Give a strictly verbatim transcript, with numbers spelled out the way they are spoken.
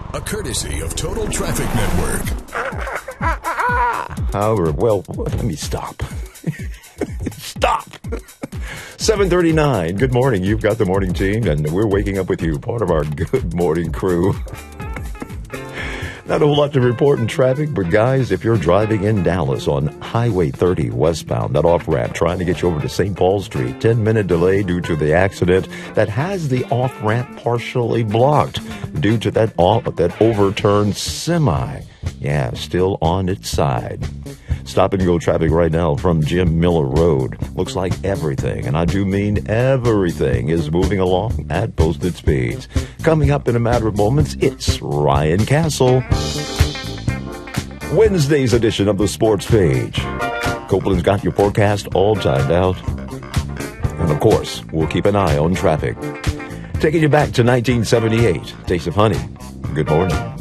a courtesy of Total Traffic Network. However, well, let me stop. Stop. seven thirty-nine. Good morning. You've got the morning team, and we're waking up with you, part of our good morning crew. Not a whole lot to report in traffic, but guys, if you're driving in Dallas on Highway thirty westbound, that off-ramp, trying to get you over to Saint Paul Street, ten-minute delay due to the accident that has the off-ramp partially blocked due to that off, that overturned semi. Yeah, still on its side. Stop and go traffic right now from Jim Miller Road. Looks like everything, and I do mean everything, is moving along at posted speeds. Coming up in a matter of moments, it's Ryan Castle. Wednesday's edition of the Sports Page. Copeland's got your forecast all timed out. And of course, we'll keep an eye on traffic. Taking you back to nineteen seventy-eight. Taste of Honey. Good morning.